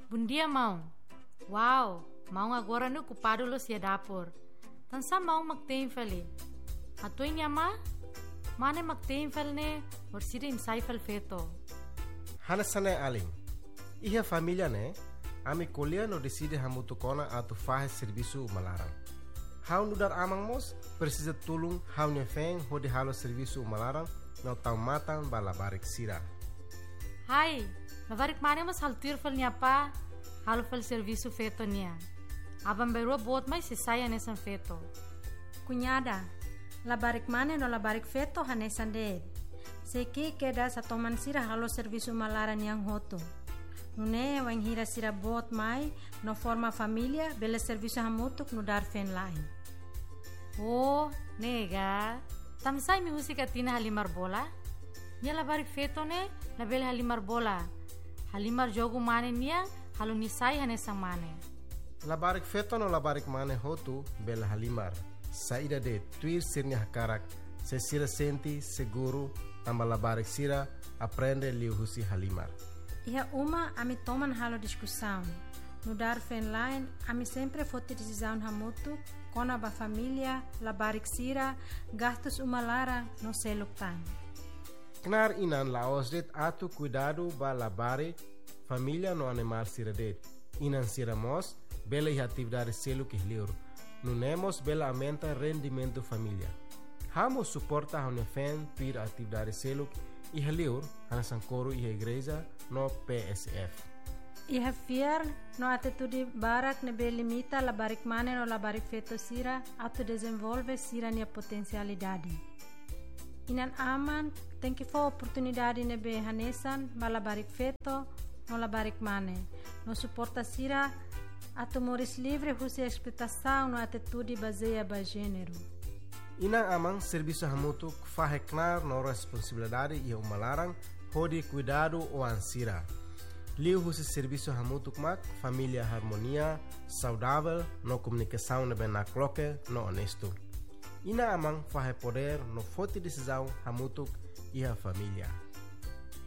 Bom dia, mão. Uau, mão agora no ocupado lo sia dapur. Tansa mão magtein fali. Atoy niya ma? Mane magtein fal ne, or sida insay fal feto. Hanasane aling. Iha família ne, ami kolia no decide hamutu kona atu fahe serviço malaram. Hau nudar amang mos, precisa tulung hau nefeng hodi halo serviço malaram no tau matan bala barik sira. Hai, labarik mane mas haltir fal niya pa, halo fal serviço feto niya. Abang berua bot mai sisaya nesan feto. Cunhada, labarik mane no labarik feto hanesan de. Seki queda sa toman sira halo serviço malaran yang hoto. Nune wang hira sira bot mai no forma família bela serviço hamutuk no dar fen lain. Oh, nega. Tamsay mi musika tina halimar bola? Nia labarik feto ne, label halimar bola. Halimar jogo mane nia, halo nisay hanesang mane. Labarik feto no labarik mane hotu bela halimar. Saída de tuir sirnya hakarak, se sira senti seguro, tamba labarik sira, aprende liu husi halimar. Iha uma ami toman halo discussão. No dar fen line, ami sempre fote decisão hamutu, kona ba família, labarik sira, gastos umalara no seluktan. Knar inan laosdet atu cuidado ba labare, família no animal sira det. Inan sira mos, bela iha atividade selu que liur. Nunemos bela aumenta rendimento família. Hamo suporta a unefen pir atividade selu e liur, hanasan coro e igreja no PSF. Iha fiar no atitude barak nebe limita labarik mane no labarik feto sira atu desenvolve sira nia potencialidade. Inan aman tem que for oportunidade nebe hanesan ba labarik feto no labarik mane. No suporta sira atu moris livre husi explotação no atitude baseia ba gênero. Inang amang serviço hamutuk faheknar no responsabilidade e umalarang hodi cuidado o ansira. Liu husi serviço hamutuk mak família harmonia, saudável, no comunicação nebe na cloque, no honesto. Ina amang fahe poder no forte decisão hamutuk e a família.